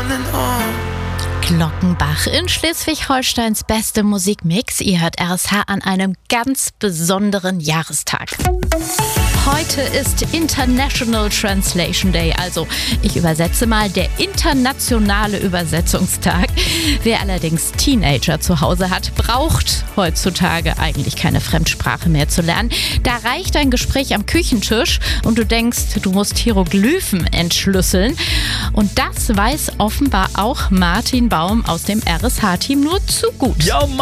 Glockenbach in Schleswig-Holsteins beste Musikmix. Ihr hört RSH an einem ganz besonderen Jahrestag. Heute ist International Translation Day, also ich übersetze mal, der internationale Übersetzungstag. Wer allerdings Teenager zu Hause hat, braucht heutzutage eigentlich keine Fremdsprache mehr zu lernen. Da reicht ein Gespräch am Küchentisch und du denkst, du musst Hieroglyphen entschlüsseln. Und das weiß offenbar auch Martin Baum aus dem RSH-Team nur zu gut. Ja,